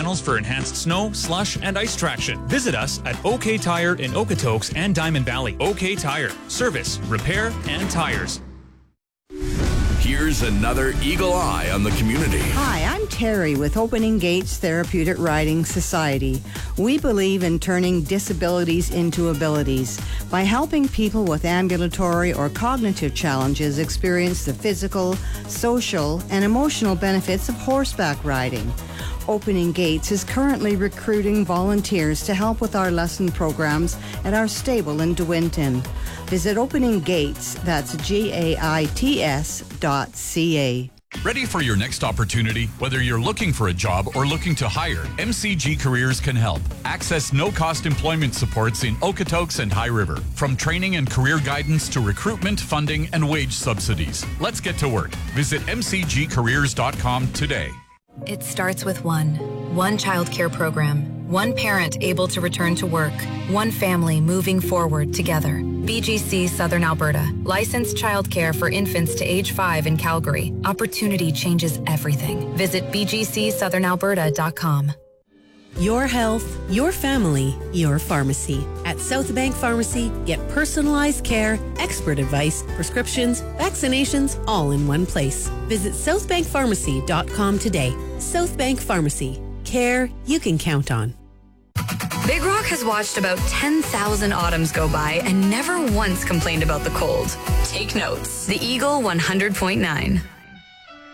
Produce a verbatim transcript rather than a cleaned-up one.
panels for enhanced snow, slush, and ice traction. Visit us at OK Tire in Okotoks and Diamond Valley. OK Tire. Service, repair, and tires. Here's another Eagle Eye on the community. Hi, I'm Terry with Opening Gates Therapeutic Riding Society. We believe in turning disabilities into abilities by helping people with ambulatory or cognitive challenges experience the physical, social, and emotional benefits of horseback riding. Opening Gates is currently recruiting volunteers to help with our lesson programs at our stable in De Winton. Visit Opening Gates, that's G A I T S dot C A. Ready for your next opportunity? Whether you're looking for a job or looking to hire, M C G Careers can help. Access no-cost employment supports in Okotoks and High River. From training and career guidance to recruitment, funding, and wage subsidies. Let's get to work. Visit M C G careers dot com today. It starts with one. One child care program. One parent able to return to work. One family moving forward together. B G C Southern Alberta. Licensed childcare for infants to age five in Calgary. Opportunity changes everything. Visit b g c southern alberta dot com. Your health, your family, your pharmacy. At South Bank Pharmacy, get personalized care, expert advice, prescriptions, vaccinations, all in one place. Visit south bank pharmacy dot com today. South Bank Pharmacy. Care you can count on. Big Rock has watched about ten thousand autumns go by and never once complained about the cold. Take notes. The Eagle one hundred point nine.